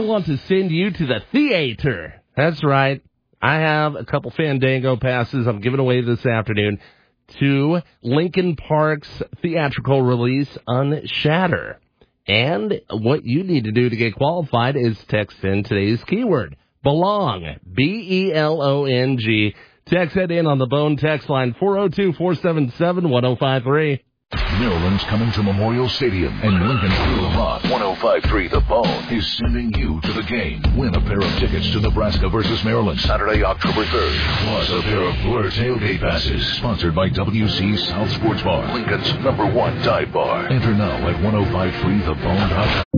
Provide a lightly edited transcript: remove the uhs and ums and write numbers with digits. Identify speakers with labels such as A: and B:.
A: want to send you to the theater. That's right. I have a couple Fandango passes I'm giving away this afternoon to Linkin Park's theatrical release, Unshatter. And what you need to do to get qualified is text in today's keyword, belong, B-E-L-O-N-G. Text that in on the Bone text line, 402-477-1053.
B: Maryland's coming to Memorial Stadium, and Lincoln School of Rock 105.3 The Bone is sending you to the game. Win a pair of tickets to Nebraska versus Maryland, Saturday, October 3rd. Plus a pair of Blur tailgate passes, sponsored by WC South Sports Bar, Lincoln's #1 dive bar. Enter now at 105.3thebone.com.